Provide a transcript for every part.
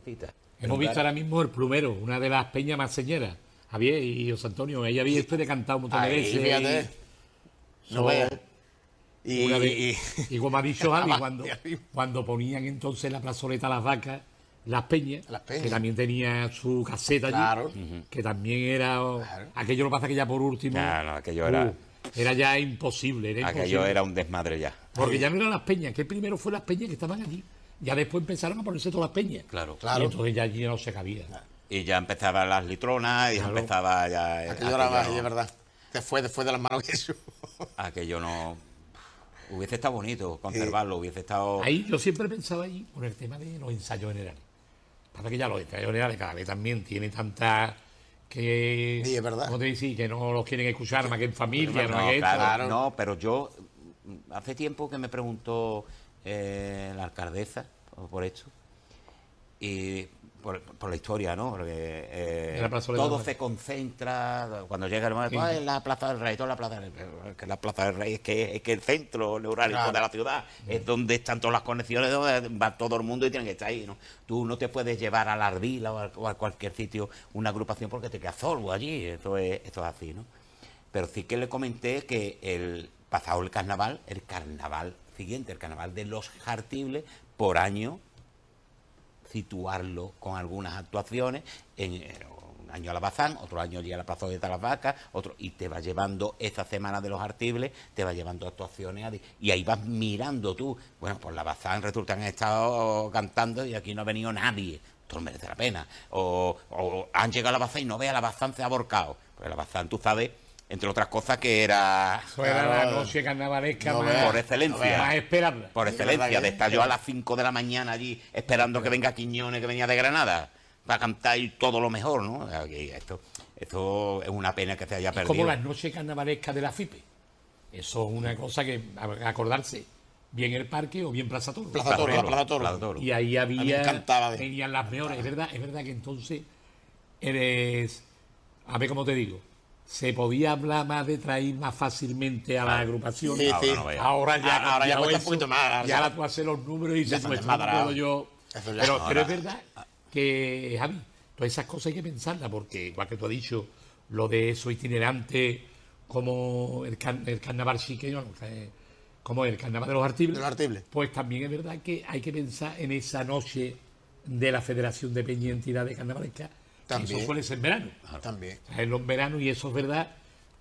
jovencita. Hemos visto ahora mismo el Plumero, una de las peñas más señeras. Javier y José Antonio, ella había cantado un montón de Ahí, veces. fíjate. No veas. Una de, y como ha dicho Javi, Abajo, cuando ponían entonces la plazoleta Las Vacas, Las Peñas, Las Peñas. que también tenía su caseta allí, Claro. que también era... Aquello lo que pasa que ya por último... No, aquello era... Era ya imposible. Aquello era un desmadre ya. Porque ya no eran Las Peñas, que primero fue Las Peñas que estaban allí. Ya después empezaron a ponerse todas las peñas. Claro. Y entonces ya allí no se cabía. Y ya empezaban las litronas, y ya empezaba ya... Aquello era es verdad. Después de las manos de Jesús. Aquello no... Hubiese estado bonito conservarlo, hubiese estado... Ahí yo siempre pensaba ahí por el tema de los ensayos generales. Pasa que ya los ensayos generales cada vez también tienen tantas que... Sí, es verdad. ¿Cómo te decís? Que no los quieren escuchar más que en familia, No, no, que claro, no, pero yo... Hace tiempo que me preguntó la alcaldesa por esto. Y por la historia, ¿no? Porque todo se concentra cuando llega el momento, en la Plaza del Rey, toda la Plaza del Rey, que la Plaza del Rey es que el centro neurálgico de la ciudad es donde están todas las conexiones, donde va todo el mundo y tienen que estar ahí, ¿no? Tú no te puedes llevar a la Ardila o a cualquier sitio una agrupación porque te quedas solo allí, esto es así, ¿no? Pero sí que le comenté que pasado el carnaval siguiente, el carnaval de los Jartibles, por año situarlo con algunas actuaciones, un año a la Bazán, otro año allí a la Plazoleta de las Vacas, otro, y te va llevando esa semana de los Artibles, te va llevando actuaciones, y ahí vas mirando tú, bueno, pues la Bazán resulta que han estado cantando y aquí no ha venido nadie, esto no merece la pena, o han llegado a la Bazán y no ve a la Bazán, se ha aborcado, pues la Bazán, tú sabes, entre otras cosas, que era... Eso era la noche carnavalesca por excelencia. Más esperable. Por excelencia, de estar yo a las 5 de la mañana allí esperando que venga Quiñones, que venía de Granada, para cantar y todo lo mejor, ¿no? Esto es una pena que se haya perdido. Como las noches carnavalescas de la FIPE. Eso es una cosa que acordarse. Bien el parque o bien Plaza Toro. Plaza Toro. Y ahí encantaba venían las mejores. Es verdad que entonces eres... A ver cómo te digo. Se podía hablar más de traer más fácilmente a las agrupaciones. Sí. Ahora ya cuesta un poquito más. Ya ahora tú haces los números y dices, pues puedo yo. Pero es verdad que, Javi, todas esas cosas hay que pensarlas, porque igual que tú has dicho, lo de eso itinerante, como el carnaval chiqueño, como el carnaval de los Artibles, pues también es verdad que hay que pensar en esa noche de la Federación de Peña y Entidades Carnavalescas. Eso suele ser en verano. También. En los veranos, y eso es verdad.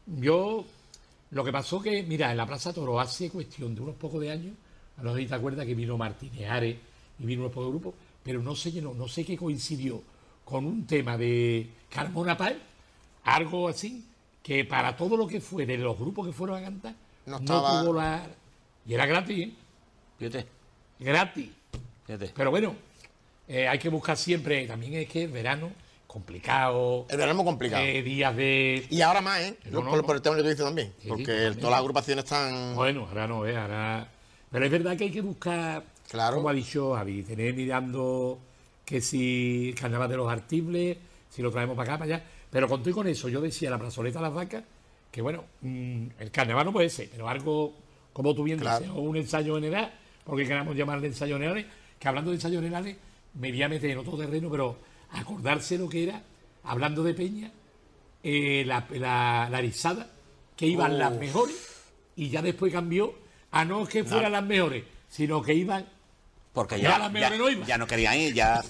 Lo que pasó que, mira, en la Plaza Toro hace cuestión de unos pocos de años, no sé si te acuerdas que vino Martínez Ares y vino unos pocos grupos, pero no sé qué coincidió con un tema de Carmona Paz, algo así, que para todo lo que fue de los grupos que fueron a cantar, no tuvo la... Y era gratis, ¿eh? Fíjate. Gratis. Fíjate. Pero bueno, hay que buscar siempre, también es que el verano... complicado. El verano es muy complicado. Días de... Y ahora más, ¿eh? Por el tema que tú dices también. Sí, porque también. todas las agrupaciones están... Bueno, ahora no, ahora... Pero es verdad que hay que buscar, como ha dicho Javi, tener mirando que si el carnaval de los Artibles, si lo traemos para acá, para allá. Pero con todo y con eso, yo decía la plazoleta de las Vacas, que bueno, el carnaval no puede ser, pero algo, como tú bien dices, o un ensayo general, porque queramos llamarle ensayo generales, que hablando de ensayos generales, me voy a meter en otro terreno, pero... acordarse lo que era, hablando de Peña, la erizada, que iban las mejores, y ya después cambió a no que fueran las mejores, sino que iban... Porque ya las mejores no iban. Ya no querían ir, ya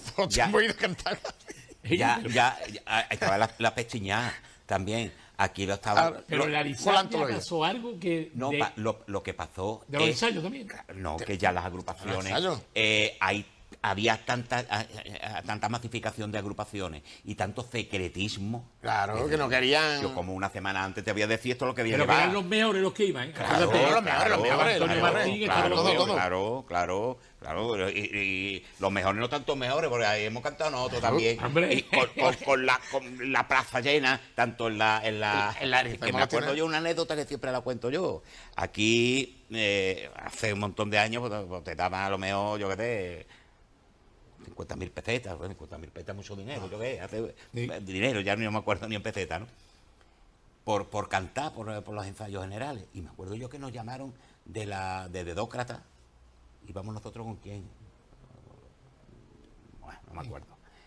estaba la pestiñada también. Aquí lo estaba... pero en la erizada pasó algo que... No, lo que pasó... De los ensayos también. No, que ya las agrupaciones... había tanta masificación de agrupaciones y tanto secretismo. Claro, que no querían... Yo como una semana antes te voy a decir esto es lo que viene. Pero que eran los mejores los que iban. Claro, claro. Y los mejores no tanto mejores, porque ahí hemos cantado nosotros también. Y con la plaza llena, tanto en la que me acuerdo yo una anécdota que siempre la cuento yo. Aquí, hace un montón de años, pues, te daban a lo mejor, yo qué sé, 50.000 pesetas, 50.000 pesetas, mucho dinero, yo qué, dinero, ya no me acuerdo ni en pesetas, ¿no? Por cantar, por los ensayos generales. Y me acuerdo yo que nos llamaron de Dedócrata. ¿Íbamos nosotros con quién? Bueno, no me acuerdo.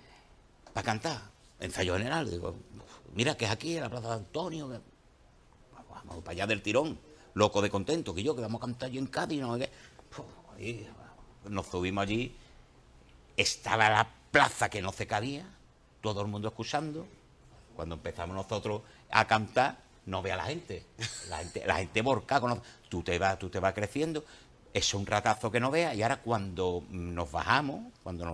para cantar, ensayo general. Digo, mira que es aquí, en la Plaza de Antonio, que... vamos para allá del tirón, loco de contento, que vamos a cantar yo en Cádiz, ¿no? Y nos subimos allí, estaba la plaza que no se cabía, todo el mundo escuchando. Cuando empezamos nosotros a cantar, no ve a la gente volcada, tú te vas creciendo, es un ratazo que no veas. Y ahora cuando nos bajamos,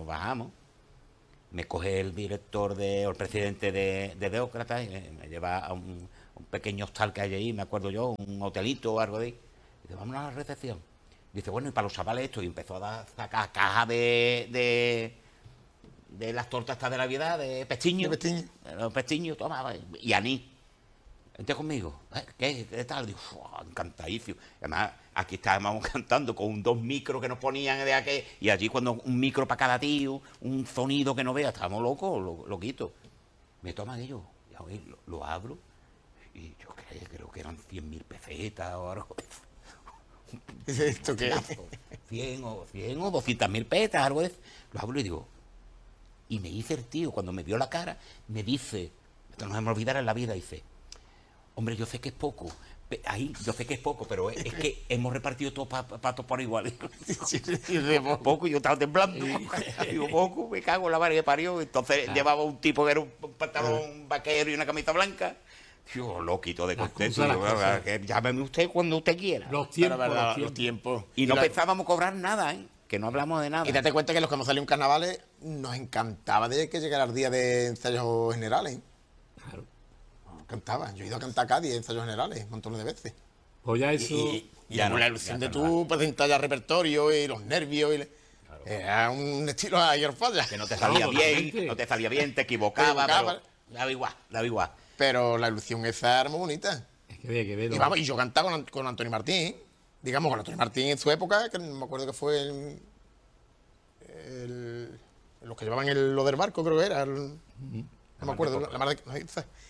me coge el director o el presidente de Demócrata y me lleva a un pequeño hostal que hay ahí, me acuerdo yo, un hotelito o algo de ahí. Dice, vamos a la recepción. Dice, bueno, y para los chavales esto, y empezó a sacar cajas de las tortas estas de Navidad, de pestiño. Los pestiños, toma, y anís. Vente conmigo. ¿Qué tal? Digo, encantadísimo. Además, aquí estábamos cantando con 2 micros que nos ponían de aquel, y allí cuando un micro para cada tío, un sonido que no vea, estábamos locos, loquitos. Me toman ellos, lo abro, y yo creo que eran 100.000 pesetas o algo. ¿Esto qué? 100 o 200.000 pesetas, algo de eso. Lo abro y digo, y me dice el tío, cuando me vio la cara, me dice, esto no se me olvidará en la vida, dice, hombre, yo sé que es poco, pero es que hemos repartido todos patos por igual. Poco, yo estaba temblando. Digo, poco, me cago en la madre que parió. Entonces llevaba un tipo que era un pantalón vaquero y una camisa blanca. Yo loquito de contento. Llámeme usted cuando usted quiera. Los tiempos. Y no pensábamos cobrar nada, que no hablamos de nada. Y date cuenta que los que hemos salido en carnavales nos encantaba de que llegara el día de ensayos generales. Claro. Cantaba. Yo he ido a cantar a Cádiz en ensayos generales montones de veces. Pues ya eso... Y la ilusión de tú presentar ya repertorio y los nervios. Claro. Era un estilo a ayer falla. Que no te salía bien, te equivocabas, pero daba igual. Pero la ilusión esa era muy bonita. Es que había que verlo. Y vamos, y yo cantaba con Antonio Martín, digamos, con Antonio Martín en su época, que me acuerdo que fue los que llevaban lo del barco, creo que era. No me acuerdo, la mar de...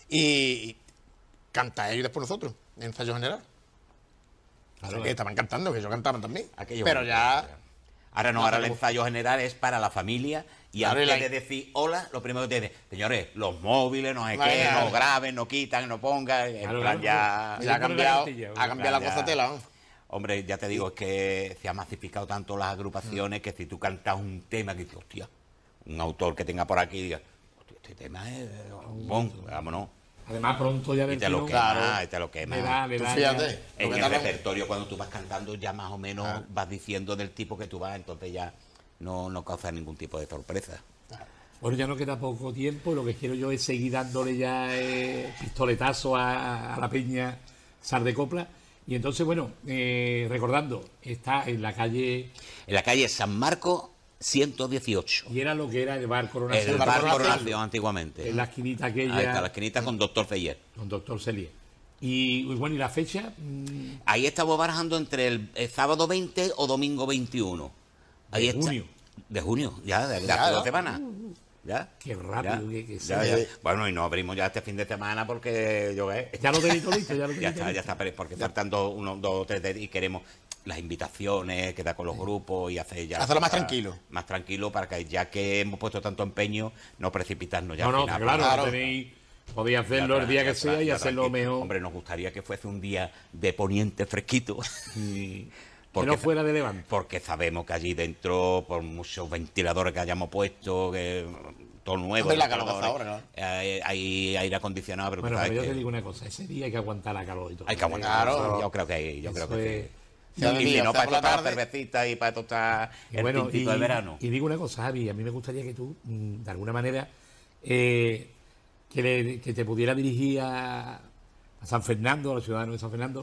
Y canta ellos después nosotros, en ensayo general. Claro, o sea, que estaban cantando, que yo cantaba también. Pero ya... Ahora no, ahora el ensayo general es para la familia. Y antes de decir hola, lo primero que te dicen, señores, los móviles, no sé qué, no graben, no quitan, no pongan. En plan, ya ha cambiado la cosa tela. Hombre, ya te digo, es que se ha masificado tanto las agrupaciones que si tú cantas un tema que dices, hostia, un autor que tenga por aquí y diga, hostia, este tema es bon, vámonos. Además, pronto ya y te lo quema. Fíjate. En el repertorio, cuando tú vas cantando, ya más o menos vas diciendo del tipo que tú vas, entonces ya no causa ningún tipo de sorpresa. Bueno, ya no queda poco tiempo, lo que quiero yo es seguir dándole ya pistoletazo a la peña Sar de Copla. Y entonces, bueno, recordando, está en la calle... En la calle San Marcos 118. Y era lo que era el bar Coronación. El bar Coronación antiguamente. En la esquinita aquella... Ahí está, la esquinita con Doctor Feller. Con Doctor Celier. Y bueno, ¿y la fecha? Ahí estamos barajando entre el sábado 20 o domingo 21. Ahí de junio. De junio, ya, de hace 2 semanas. ¿Ya? Qué rápido ya. Bueno, y nos abrimos ya este fin de semana porque yo ya lo tenéis todo listo, ya está, porque faltan 2 o 3 y queremos las invitaciones, quedar con los grupos y hacerlo más tranquilo. Más tranquilo para que ya que hemos puesto tanto empeño, no precipitarnos ya. No, claro. Podéis hacerlo el día que sea y hacerlo mejor. Hombre, nos gustaría que fuese un día de poniente fresquito. Que no fuera de levante. Porque sabemos que allí dentro, por muchos ventiladores que hayamos puesto, que todo nuevo, la calor ahora, hay aire acondicionado. Pero bueno, pero yo te digo una cosa, ese día hay que aguantar la calor y todo. Hay que aguantar, yo creo que sí. Y si no, para tostar cervecita y para tostar el tintito de verano. Y digo una cosa, Javi, a mí me gustaría que tú, de alguna manera, que te pudiera dirigir a San Fernando, a los ciudadanos de San Fernando,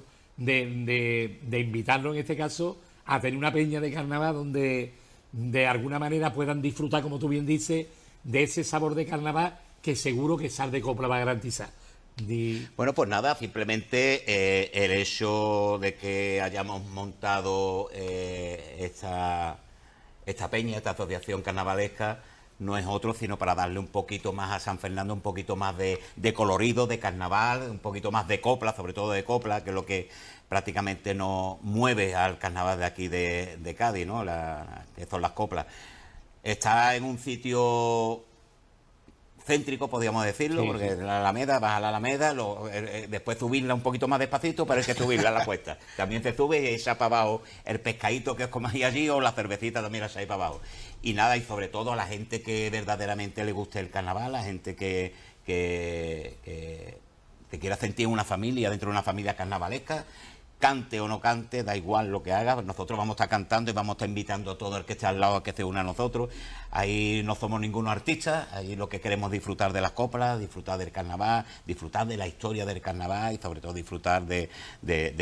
de invitarlos en este caso a tener una peña de carnaval donde de alguna manera puedan disfrutar, como tú bien dices, de ese sabor de carnaval que seguro que Sar de Copla va a garantizar. Bueno, pues nada, simplemente el hecho de que hayamos montado esta peña, esta asociación carnavalesca, no es otro sino para darle un poquito más a San Fernando, un poquito más de colorido, de carnaval, un poquito más de copla, sobre todo de copla, que es lo que prácticamente nos mueve al carnaval de aquí de Cádiz, ¿no? Que son las coplas. Está en un sitio céntrico, podríamos decirlo, sí, porque la Alameda, vas a la Alameda, después subirla un poquito más despacito, pero hay que subirla a la cuesta. También se sube y echa para abajo el pescadito que os comáis allí o la cervecita también la echáis para abajo. Y nada, y sobre todo a la gente que verdaderamente le guste el carnaval, la gente que quiera sentir una familia dentro de una familia carnavalesca, cante o no cante, da igual lo que haga, nosotros vamos a estar cantando y vamos a estar invitando a todo el que esté al lado a que se una a nosotros. Ahí no somos ninguno artista, ahí lo que queremos es disfrutar de las coplas, disfrutar del carnaval, disfrutar de la historia del carnaval y sobre todo disfrutar de